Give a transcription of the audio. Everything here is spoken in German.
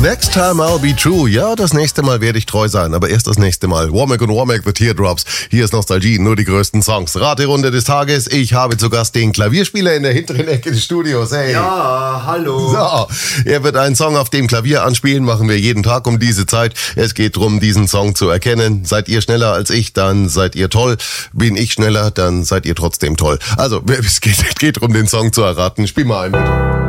Next time I'll be true. Ja, das nächste Mal werde ich treu sein, aber erst das nächste Mal. Womack und Womack, The Teardrops. Hier ist Nostalgie, nur die größten Songs. Raterunde des Tages. Ich habe zu Gast den Klavierspieler in der hinteren Ecke des Studios. Hey. Ja, hallo. So, er wird einen Song auf dem Klavier anspielen, machen wir jeden Tag um diese Zeit. Es geht darum, diesen Song zu erkennen. Seid ihr schneller als ich, dann seid ihr toll. Bin ich schneller, dann seid ihr trotzdem toll. Also, es geht darum, den Song zu erraten. Spiel mal ein, bitte.